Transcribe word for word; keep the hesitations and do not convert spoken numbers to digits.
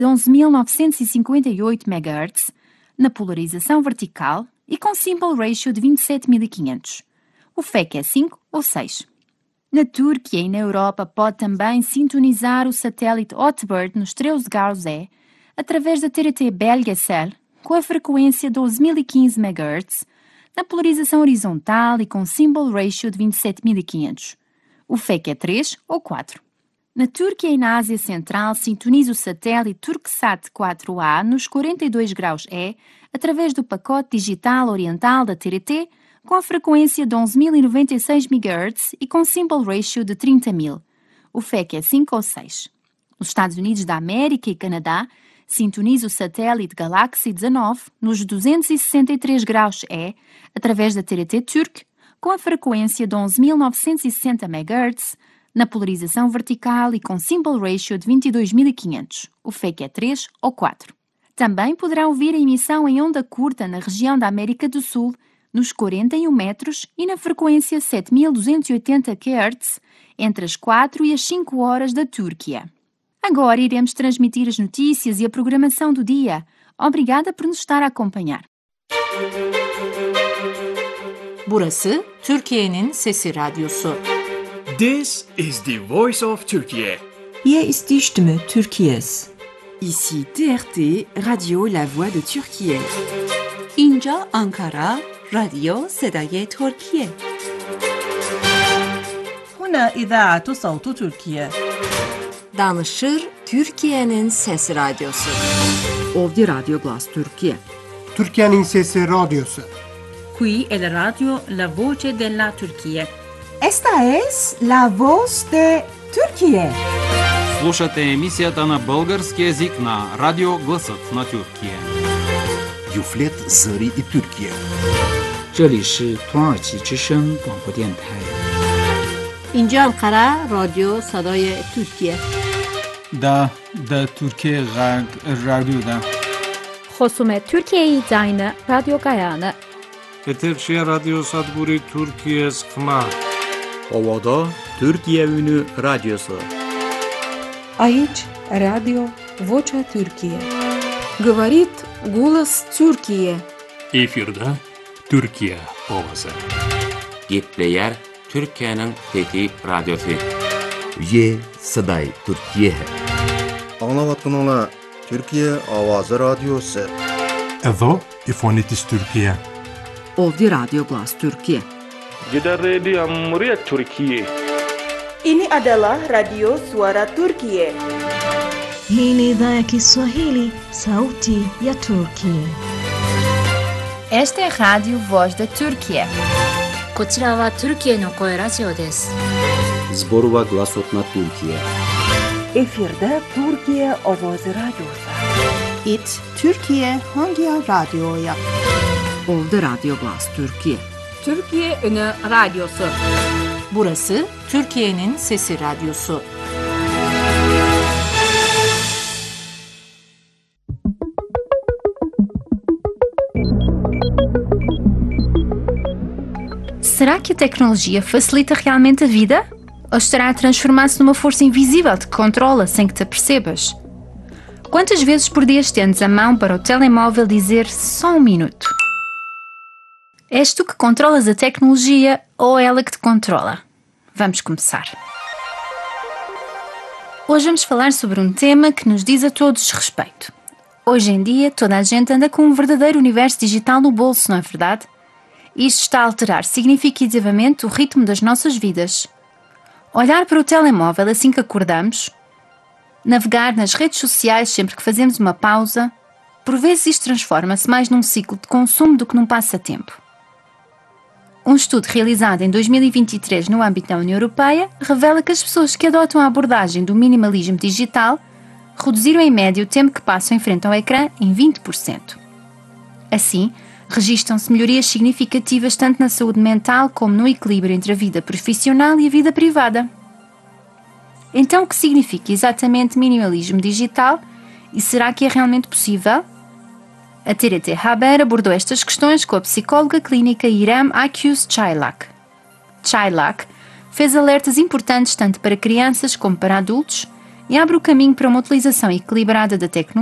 de onze mil novecentos e cinquenta e oito megahertz na polarização vertical e com symbol ratio de vinte e sete mil e quinhentos. O F E C é cinco ou seis. Na Turquia e na Europa pode também sintonizar o satélite Hotbird nos treze graus E através da T R T Belgesel com a frequência doze mil e quinze megahertz na polarização horizontal e com symbol ratio de vinte e sete mil e quinhentos. O F E C é três ou quatro. Na Turquia e na Ásia Central sintoniza o satélite Turksat quatro A nos quarenta e dois graus E através do pacote digital oriental da T R T com a frequência de onze mil e noventa e seis megahertz e com symbol ratio de trinta mil. O F E C é cinco ou seis. Nos Estados Unidos da América e Canadá, sintoniza o satélite Galaxy dezanove nos duzentos e sessenta e três graus E através da T R T Turk com a frequência de onze mil novecentos e sessenta megahertz na polarização vertical e com symbol ratio de vinte e dois mil e quinhentos. O F E C é três ou quatro. Também poderá ouvir a emissão em onda curta na região da América do Sul nos quarenta e um metros e na frequência sete mil duzentos e oitenta quilohertz entre as quatro e as cinco horas da Turquia. Agora iremos transmitir as notícias e a programação do dia. Obrigada por nos estar a acompanhar. Burası Türkiye'nin Sesi Radyosu. This is the voice of Turkey. Hier ist die Stimme Türkiye's. Ici T R T, Radio La Voix de Türkiye. اینجا آنکارا، رادیو صدای ترکیه. هنا إذاعة صوت تركيا. Danışır Türkiye'nin Sesi Radyosu. Ovdje Radio Glas Türkiye. Türkiye'nin Sesi Radyosu. Qui è la radio La Voce della Turchia. Esta es La Voz de Turquía. Слушате емисията на български език на Радио Гласът на Тюркия. Юфлет Зари и Türkiye. 这里是土耳其之声广播电台。 اینجا انقره رادیو صدای ترکیه. دا دا Türkiye رادیو دا. خصوم Türkiye زاین رادیو گایانه. Eterşehir Radyo Sadburi Türkiye Sıkma. Ovada Türkiye Ünü Radyosu. Aici Radio Vocea Türkiye. Говорит голос Türkiye. Efirde Türkiye ovası. Gepleyer Türkiye'nin Fethi Radyosu. Ye Saday Türkiye. Anlavatınla Türkiye Avazı Radyosu. Edo İfonitis Türkiye. Ovdje Radio Glas Türkiye. Gidan Radio Muryat Türkiye. Ini adalah Radio Suara Turkiye. Hii ni idhaa ya Kiswahili, Sauti ya Turkiye. Esta é a Rádio Voz da Turquia. こちらはトルキエの声ラジオです。 Zborova Glasot na Türkiye. Efirde Türkiye Ovoz Radyosu. It Türkiye Hangi Radyo'ya? Ovdje Radio Glas Türkiye. Türkiye Ünü Radyosu. Burası Türkiye'nin Sesi Radyosu. Será que a tecnologia facilita realmente a vida? Ou estará a transformar-se numa força invisível que controla sem que te apercebas? Quantas vezes por dia estendes a mão para o telemóvel dizer só um minuto? És tu que controlas a tecnologia ou é ela que te controla? Vamos começar. Hoje vamos falar sobre um tema que nos diz a todos respeito. Hoje em dia toda a gente anda com um verdadeiro universo digital no bolso, não é verdade? Isto está a alterar significativamente o ritmo das nossas vidas. Olhar para o telemóvel assim que acordamos, navegar nas redes sociais sempre que fazemos uma pausa, por vezes isto transforma-se mais num ciclo de consumo do que num passatempo. Um estudo realizado em dois mil e vinte e três no âmbito da União Europeia revela que as pessoas que adotam a abordagem do minimalismo digital reduziram em média o tempo que passam em frente ao ecrã em vinte por cento. Assim, registram-se melhorias significativas tanto na saúde mental como no equilíbrio entre a vida profissional e a vida privada. Então, o que significa exatamente minimalismo digital e será que é realmente possível? A T R T Haber abordou estas questões com a psicóloga clínica Irem Akyüz Çaylak. Çaylak fez alertas importantes tanto para crianças como para adultos e abre o caminho para uma utilização equilibrada da tecnologia